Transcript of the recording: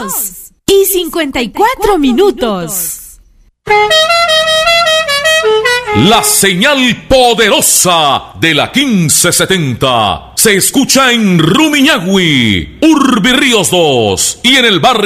2:54. La señal poderosa de la 1570 se escucha en Rumiñahui, Urbi Ríos 2 y en el barrio